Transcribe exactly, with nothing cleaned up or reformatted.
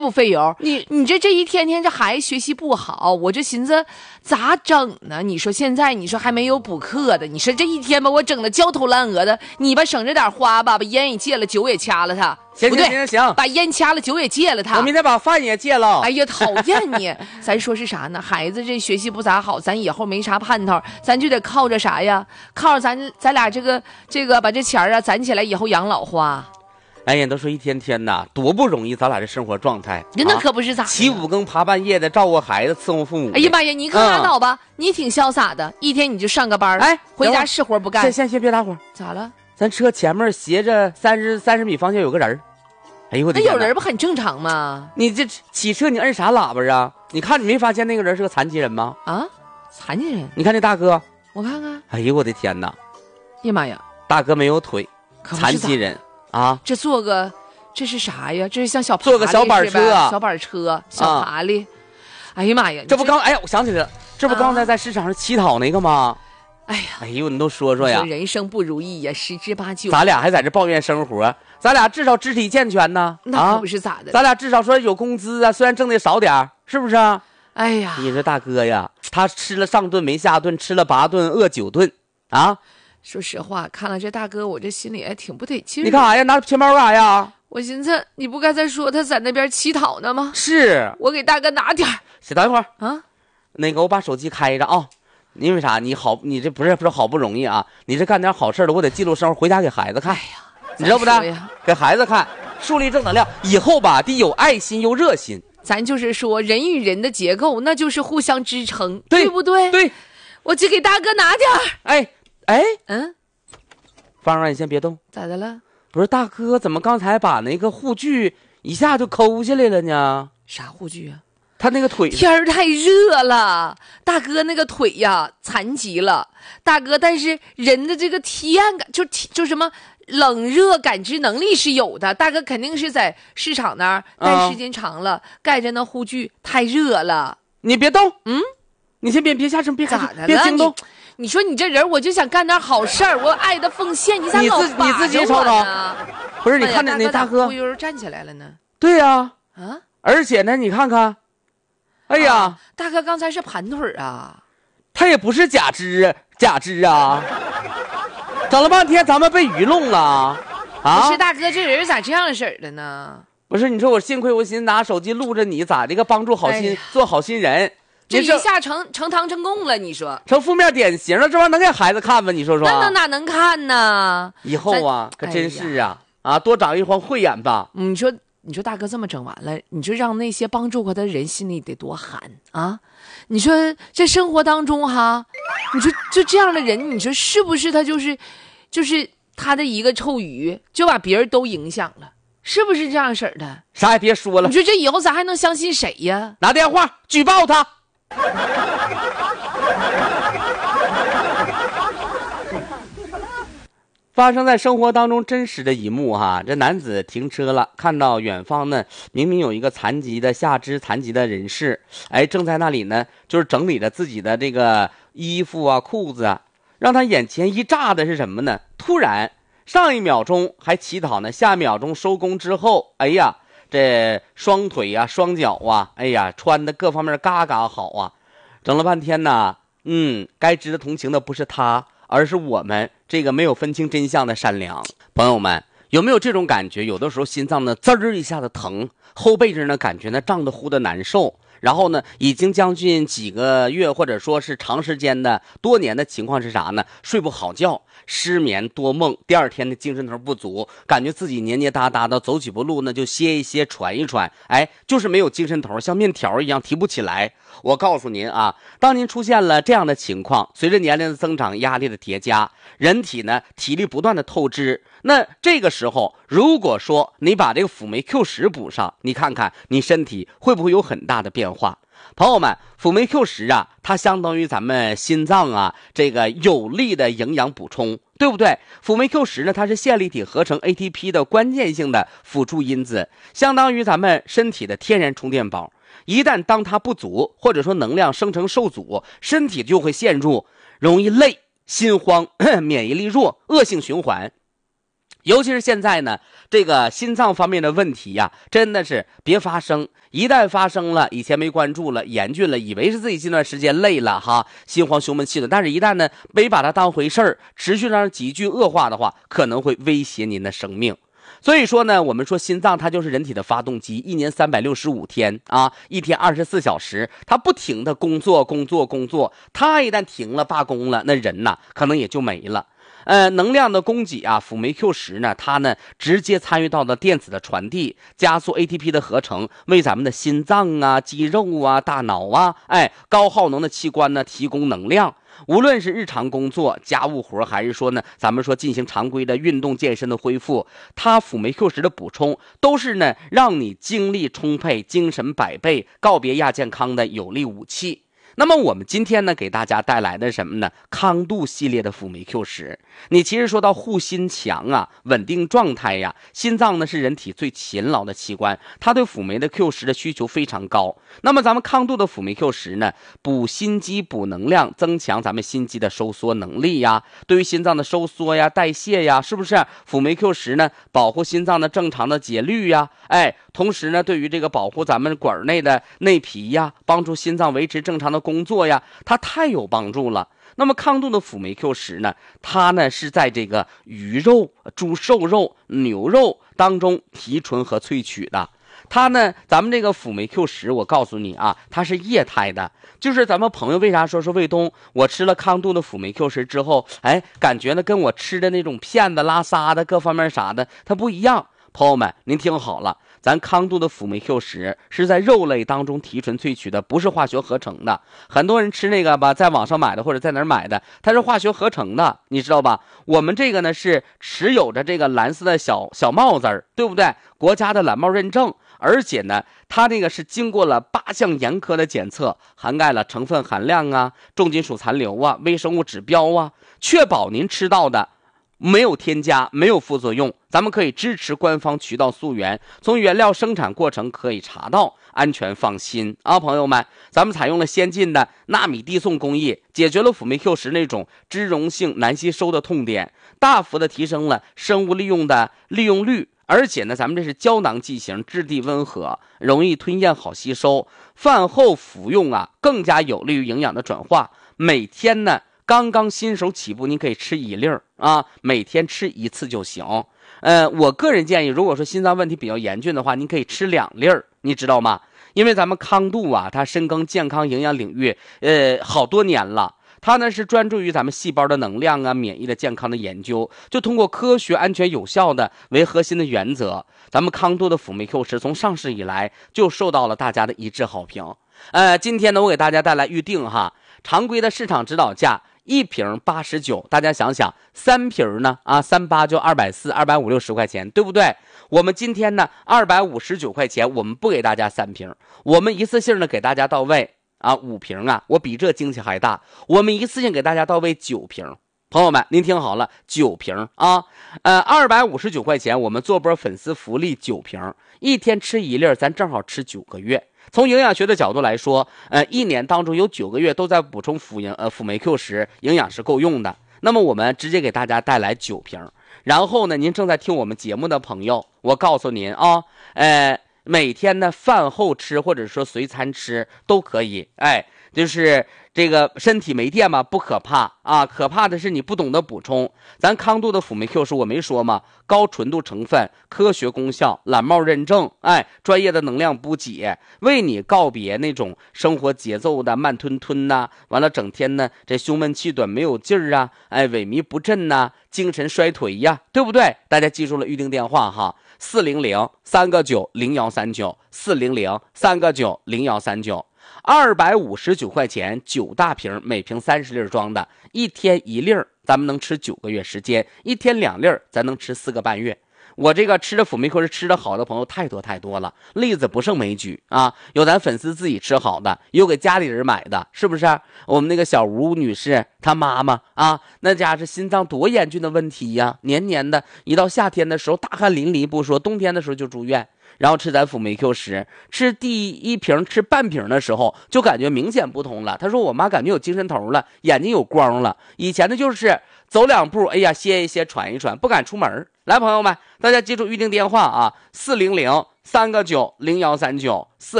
不费油。你你这这一天天这孩子学习不好，我就寻思咋整呢？你说现在你说还没有补课的，你说这一天把我整的焦头烂额的，你吧省着点花吧，把烟也戒了，酒也掐了他。 行不对行行行， 把烟掐了，酒也戒了他。 我明天把饭也戒了。 哎呀，讨厌你！咱说是啥呢？孩子这学习不咋好，咱以后没啥盼头，咱就得靠着啥呀？靠着咱咱俩这个这个把这钱啊攒起来，以后养老花。 哎呀，都说一天天呐，多不容易，咱俩这生活状态， 那可不是咋的、啊？ 起五更爬半夜的照顾孩子，伺候父母。 哎呀妈呀，你可拉倒吧！嗯、你挺潇洒的，一天你就上个班， 哎， 回家是活不干。 先先先别打火， 咋了？ 咱车前面斜着三十三十米方向有个人。哎呦我的天！ 那有人不很正常吗？ 你这骑车你摁啥喇叭啊？你看你没发现那个人是个残疾人吗？ 啊，残疾人？ 你看这大哥， 我看看。 哎呦我的天哪！ 呀妈呀， 大哥没有腿，残疾人啊！ 这坐个这是啥呀？这是像小爬坐个小板车， 小板车，小爬犁。啊、哎呀妈呀！ 这不刚哎呀，我想起来了，这不刚才在市场上乞讨那个吗？ 哎呀， 哎呦，你都说说呀！ 人生不如意呀，十之八九。 咱俩还在这抱怨生活，咱俩至少肢体健全呢。 那可不是咋的、 啊？咱俩至少说有工资啊，虽然挣的少点是不是啊？ 哎呀， 你这大哥呀，他吃了上顿没下顿，吃了八顿饿九顿啊！ 说实话，看了这大哥，我这心里还挺不得劲。 你干啥呀？拿钱包干啥呀？ 我寻思，你不刚才说他在那边乞讨呢吗？ 是， 我给大哥拿点儿。 先等一会儿啊， 那个我把手机开着啊。因为啥？你好，你这不是不是好不容易啊？你这干点好事了，我得记录生活，回家给孩子看。 哎呀， 你知道不知？给孩子看，树立正能量，以后吧得有爱心又热心。 咱就是说，人与人的结构，那就是互相支撑， 对, 对不对？ 对， 我去给大哥拿点儿。 哎哎， 嗯， 芳芳，你先别动。 咋的了？ 不是大哥，怎么刚才把那个护具一下就抠下来了呢？ 啥护具啊？ 他那个腿， 天儿太热了，大哥那个腿呀残疾了，大哥，但是人的这个体验感就就什么冷热感知能力是有的，大哥肯定是在市场那儿待时间长了，嗯、盖着那护具太热了。 你别动， 嗯， 你先别别下声，别咋的了？ 别惊动。 你, 你说你这人，我就想干点好事儿，我爱的奉献，你咋老你自己瞅瞅？不是，你看着那大哥忽悠站起来了呢？ 对呀、 啊，啊， 而且呢，你看看。哎呀、啊， 大哥刚才是盘腿啊， 他也不是假肢，假肢啊，整了半天咱们被愚弄了啊！ 不是大哥，这人咋这样式儿的呢？ 不是，你说我幸亏我寻思拿手机录着你，咋这个帮助好心、哎、做好心人， 这一下成成堂成供了，你说成负面典型了，这玩意儿能给孩子看吗？你说说？ 那那哪能看呢？ 以后啊，可真是啊、哎、啊，多长一双慧眼吧。 你说。你说大哥这么整完了，你说让那些帮助过他的人心里得多寒啊！你说这生活当中哈，你说就这样的人，你说是不是他就是就是他的一个臭鱼，就把别人都影响了，是不是这样式儿的？ 啥也别说了， 你说这以后咱还能相信谁呀？ 拿电话举报他。发生在生活当中真实的一幕哈，这男子停车了，看到远方呢，明明有一个残疾的下肢残疾的人士，哎，正在那里呢，就是整理着自己的这个衣服啊、裤子啊，让他眼前一炸的是什么呢？突然，上一秒钟还乞讨呢，下一秒钟收工之后，哎呀，这双腿啊、双脚啊，哎呀，穿的各方面嘎嘎好啊，整了半天呢，嗯，该值得同情的不是他，而是我们这个没有分清真相的善良。朋友们，有没有这种感觉？有的时候心脏呢滋儿一下子疼，后背这呢感觉呢胀得乎的难受，然后呢已经将近几个月或者说是长时间的多年的情况是啥呢？睡不好觉，失眠多梦，第二天的精神头不足，感觉自己黏黏哒哒的，走几步路呢就歇一歇喘一喘，哎，就是没有精神头，像面条一样提不起来。我告诉您啊，当您出现了这样的情况，随着年龄的增长，压力的叠加，人体呢体力不断的透支，那这个时候如果说你把这个辅酶 Q 十 补上，你看看你身体会不会有很大的变化。朋友们，辅酶 Q 十 啊，它相当于咱们心脏啊这个有力的营养补充，对不对？辅酶 Q 十 呢，它是线粒体合成 A T P 的关键性的辅助因子，相当于咱们身体的天然充电宝。一旦当它不足，或者说能量生成受阻，身体就会陷入容易累、心慌、免疫力弱、恶性循环。 尤其是现在呢，这个心脏方面的问题呀、啊，真的是别发生。一旦发生了，以前没关注了，严峻了，以为是自己这段时间累了哈，心慌胸闷气的，但是一旦呢没把它当回事儿，持续让急剧恶化的话，可能会威胁您的生命。所以说呢，我们说心脏它就是人体的发动机，一年三百六十五天啊，一天二十四小时，它不停的工作工作工作，它一旦停了罢工了，那人呐可能也就没了。呃，能量的供给啊，辅酶 Q 十呢，它呢直接参与到了电子的传递，加速 A T P 的合成，为咱们的心脏啊、肌肉啊、大脑啊，哎，高耗能的器官呢提供能量。无论是日常工作、家务活，还是说呢，咱们说进行常规的运动健身的恢复，它辅酶 Q 十的补充，都是呢让你精力充沛、精神百倍、告别亚健康的有力武器。那么我们今天呢，给大家带来的什么呢？康度系列的辅酶 Q 十。你其实说到护心强啊，稳定状态呀，心脏呢是人体最勤劳的器官，它对辅酶的 Q 十的需求非常高。那么咱们康度的辅酶 Q 十呢，补心肌、补能量，增强咱们心肌的收缩能力呀，对于心脏的收缩呀、代谢呀，是不是？辅酶 Q 十呢，保护心脏的正常的节律呀，哎，同时呢，对于这个保护咱们管内的内皮呀，帮助心脏维持正常的工作呀，它太有帮助了。那么康度的辅酶 Q 十呢，它呢是在这个鱼肉、猪瘦肉、牛肉当中提纯和萃取的。它呢，咱们这个辅酶 Q 十，我告诉你啊，它是液态的。就是咱们朋友为啥说说卫东，我吃了康度的辅酶 Q 十之后，哎，感觉呢跟我吃的那种片子、拉撒的各方面啥的，它不一样。朋友们，您听好了，咱康度的辅酶 Q 十是在肉类当中提纯萃取的，不是化学合成的。很多人吃那个吧，在网上买的或者在哪儿买的，它是化学合成的，你知道吧？我们这个呢是持有着这个蓝色的小小帽子儿，对不对？国家的蓝帽认证，而且呢，它这个是经过了八项严苛的检测，涵盖了成分含量啊、重金属残留啊、微生物指标啊，确保您吃到的没有添加，没有副作用。咱们可以支持官方渠道溯源，从原料生产过程可以查到，安全放心啊，朋友们，咱们采用了先进的纳米递送工艺，解决了辅酶 Q 十那种脂溶性难吸收的痛点，大幅的提升了生物利用的利用率。而且呢，咱们这是胶囊剂型，质地温和，容易吞咽，好吸收。饭后服用啊，更加有利于营养的转化。每天呢，刚刚新手起步，您可以吃一粒儿啊，每天吃一次就行。呃，我个人建议，如果说心脏问题比较严峻的话，您可以吃两粒儿，你知道吗？因为咱们康度啊，它深耕健康营养领域，呃，好多年了。它呢是专注于咱们细胞的能量啊、免疫的健康的研究，就通过科学、安全、有效的为核心的原则，咱们康度的辅酶 Q 十从上市以来就受到了大家的一致好评。呃，今天呢，我给大家带来预定哈，常规的市场指导价一瓶八十九，大家想想，三瓶呢啊，三八就二百四、二百五六十块钱，对不对？我们今天呢，二百五十九块钱，我们不给大家三瓶，我们一次性的给大家到位。啊，五瓶啊，我比这惊喜还大，我们一次性给大家到位九瓶。朋友们，您听好了，九瓶啊，呃，二百五十九块钱，我们做波粉丝福利九瓶，一天吃一粒，咱正好吃九个月。从营养学的角度来说，呃，一年当中有九个月都在补充辅营呃辅酶 Q 十，营养是够用的。那么我们直接给大家带来九瓶，然后呢，您正在听我们节目的朋友，我告诉您啊，呃。每天呢饭后吃或者说随餐吃都可以，哎，就是这个身体没电嘛不可怕啊，可怕的是你不懂得补充。咱康度的辅酶 Q 十我没说吗？高纯度成分，科学功效，蓝帽认证，哎，专业的能量补给，为你告别那种生活节奏的慢吞吞呐、啊，完了整天呢这胸闷气短没有劲儿啊，哎，萎靡不振呐、啊，精神衰颓呀，对不对？大家记住了预定电话哈。四零零三个九零幺三九，四零零三个九零幺三九，二百五十九块钱，九大瓶，每瓶三十粒装的，一天一粒，咱们能吃九个月时间，一天两粒，咱能吃四个半月。我这个吃的辅酶 Q 十吃的好的朋友太多太多了，例子不胜枚举啊！有咱粉丝自己吃好的，有给家里人买的，是不是？我们那个小吴女士她妈妈啊，那家是心脏多严峻的问题呀，年年的一到夏天的时候大汗淋漓不说，冬天的时候就住院。 然后吃咱辅酶 Q 十，吃第一瓶吃半瓶的时候就感觉明显不同了。他说我妈感觉有精神头了，眼睛有光了，以前的就是走两步，哎呀歇一歇喘一喘，不敢出门。来朋友们，大家记住预定电话啊，四零零三个九零幺三九四